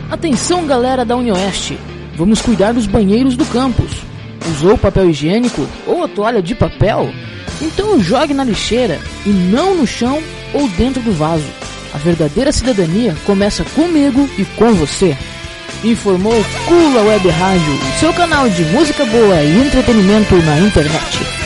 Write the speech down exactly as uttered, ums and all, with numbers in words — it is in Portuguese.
Atenção, galera da UniOeste, vamos cuidar dos banheiros do campus. Usou papel higiênico ou a toalha de papel? Então jogue na lixeira e não no chão ou dentro do vaso. A verdadeira cidadania começa comigo e com você. Informou Kula Web Rádio, seu canal de música boa e entretenimento na internet.